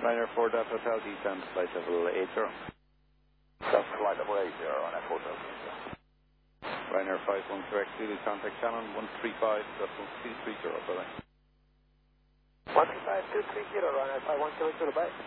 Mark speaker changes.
Speaker 1: Ryanair 4 Delta Hotel, descend flight level 80.
Speaker 2: That's flight level 80 on that hotel.
Speaker 1: Ryanair 512 Zulu, contact Shannon 135.230, bye-bye.
Speaker 2: 135.230, Ryanair 512 Zulu, bye.